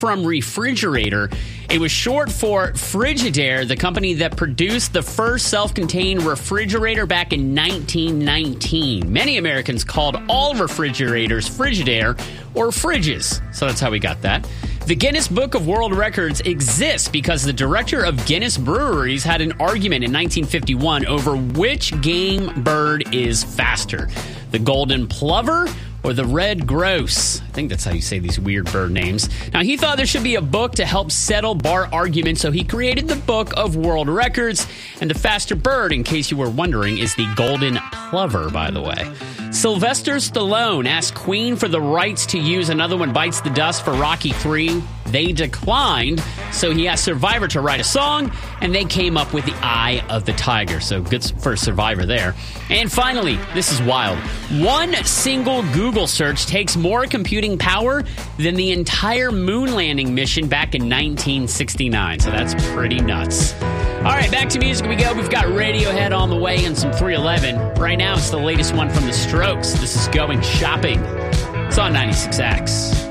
from refrigerator. It was short for Frigidaire, the company that produced the first self-contained refrigerator back in 1919. Many Americans called all refrigerators Frigidaire or fridges, so that's how we got that. The Guinness Book of World Records exists because the director of Guinness Breweries had an argument in 1951 over which game bird is faster, the golden plover or the red grouse. I think that's how you say these weird bird names. Now, he thought there should be a book to help settle bar arguments, so he created the Book of World Records. And the faster bird, in case you were wondering, is the golden plover, by the way. Sylvester Stallone asked Queen for the rights to use Another One Bites the Dust for Rocky III. They declined, so he asked Survivor to write a song, and they came up with the Eye of the Tiger. So good for Survivor there. And finally, this is wild. One single Google search takes more computing power than the entire moon landing mission back in 1969. So that's pretty nuts. All right, back to music we go. We've got Radiohead on the way and some 311. Right now, it's the latest one from The Strokes. This is Going Shopping. It's on 96X.